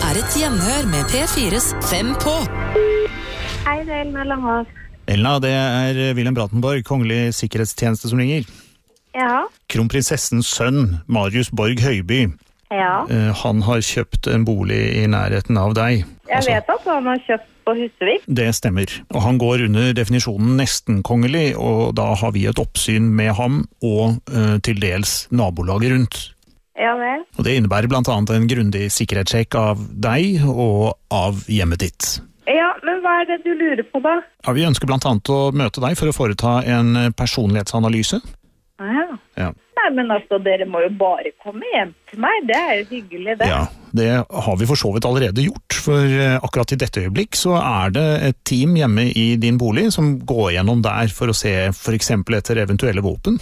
er et gjenhør med P4s 5 på. Hei, det er Elna Langås. Elna, det er Wilhelm Bratenborg, kongelig sikkerhetstjeneste som ringer. Ja. Kronprinsessens sønn, Marius Borg Høiby, Ja. Han har kjøpt en bolig i nærheten av deg. Jeg vet at han har kjøpt på Husevik. Det stemmer. Og han går under definisjonen nesten kongelig, og da har vi et oppsyn med ham og til dels nabolaget rundt. Ja vel. Og det innebærer blant annet en grundig sikkerhetssjekk av deg og av hjemmet ditt. Ja, men hva er det du lurer på da? Ja, vi ønsker blant annet å møte deg for å foreta en personlighetsanalyse. Ja. Ja. Nei, men altså, dere må jo bare komme hjem til meg. Det er jo hyggelig, det. Ja, det har vi for så vidt allerede gjort, for akkurat i dette øyeblikk så er det et team hjemme i din bolig som går gjennom der for å se for eksempel etter eventuelle våpen.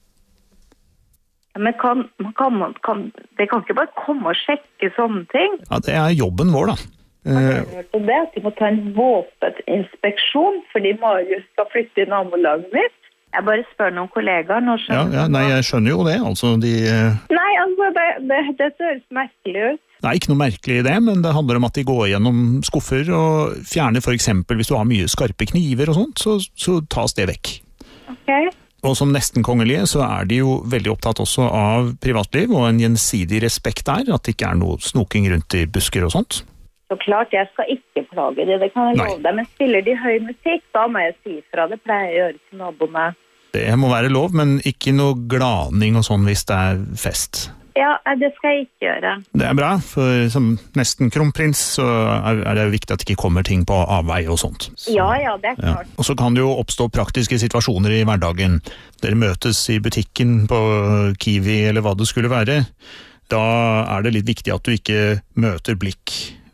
Men det kan ikke bare komme og sjekke sånne ting. Ja, det er jobben vår da. Jeg hørte det, at de må ta en våpeninspeksjon fordi Marius skal flytte i nabolaget mitt. Jeg bare spør noen kollegaer nå. Nei, jeg skjønner jo det, altså Nei, altså, det høres merkelig ut. Det er ikke noe merkelig i det, men det handler om at de går gjennom skuffer og fjerner for eksempel, hvis du har mye skarpe kniver og sånt, så tas det vekk. Ok. Og som nesten kongelige så er de jo veldig opptatt også av privatliv og en gjensidig respekt der, at det ikke er noe snoking rundt i busker og sånt. Så klart, jeg skal ikke plage det kan jeg love deg, men spiller de høy musikk, da må jeg si fra, det pleier jeg å gjøre til naboene. Det må være lov, men ikke noe glaning og sånn hvis det er fest. Ja, det skal jeg ikke gjøre. Det er bra, for som nesten kronprins så er det viktig at det ikke kommer ting på avvei og sånt. Så, ja, det er klart. Ja. Og så kan det jo oppstå praktiske situasjoner i hverdagen. Dere møtes i butikken på Kiwi eller hva det skulle være. Da er det litt viktig at du ikke møter blikk.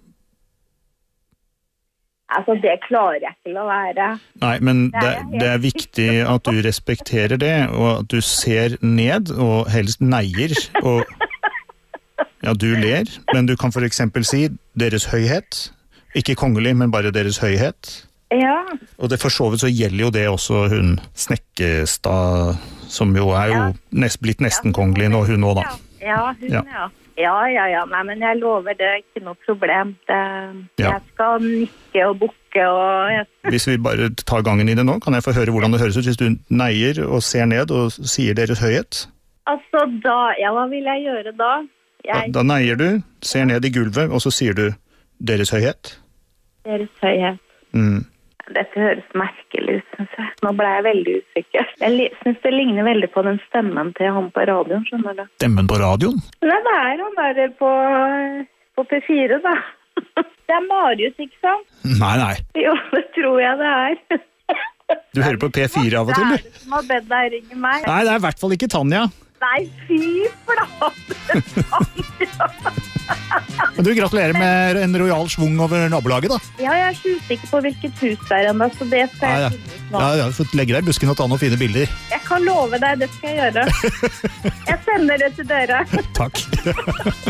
Altså, det klarer jeg ikke å være. Nei, men det er viktig at du respekterer det, og at du ser ned, og helst neier, og ja, du ler, men du kan for eksempel si deres høyhet, ikke kongelig, men bare deres høyhet. Ja. Og det for så vidt så gjelder jo det også hun Snekkestad, som jo er jo blitt nesten kongelig nå, hun også da. Ja, hun, ja. Ja. Nei, men jeg lover, det er ikke noe problem. Jeg skal nikke og bukke og... Hvis vi bare tar gangen i det nå, kan jeg få høre hvordan det høres ut hvis du neier og ser ned og sier deres høyhet? Altså da, hva vil jeg gjøre da? Da neier du, ser ned i gulvet, og så sier du deres høyhet? Deres høyhet. Dette høres merkelig ut, synes jeg. Nå ble jeg veldig usikker. Jeg synes det ligner veldig på den stemmen til han på radioen, skjønner du. Stemmen på radioen? Nei, det er han der på P4, da. Det er Marius, ikke sant? Nei. Jo, det tror jeg det er. Du hører på P4 av og til, du? Det er det som har bedt deg ringe meg. Nei, det er i hvert fall ikke Tanja. Nei, fy flate, Tanja. Men du, gratulerer med en royal svung over nabolaget da. Ja, jeg er ikke usikker på hvilket hus det er enda, så det skal jeg finne ut nå. Ja, jeg har fått legge deg i busken og ta noen fine bilder. Jeg kan love deg, det skal jeg gjøre. Jeg sender det til dere. Takk.